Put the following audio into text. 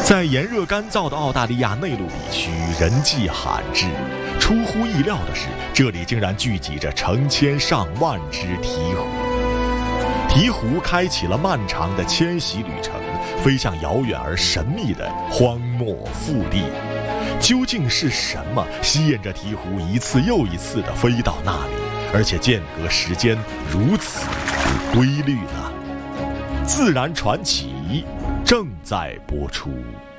在炎热干燥的澳大利亚内陆地区，人迹罕至。出乎意料的是，这里竟然聚集着成千上万只鹈鹕。鹈鹕开启了漫长的迁徙旅程，飞向遥远而神秘的荒漠腹地。究竟是什么吸引着鹈鹕一次又一次地飞到那里，而且间隔时间如此规律呢？自然传奇正在播出。